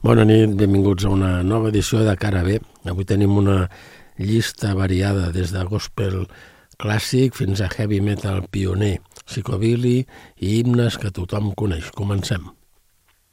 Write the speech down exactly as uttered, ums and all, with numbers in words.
Bona nit, benvinguts a una nova edició de Cara B. Avui tenim una llista variada des de gospel clàssic fins a heavy metal pioner, psicobilly i himnes que tothom coneix. Comencem.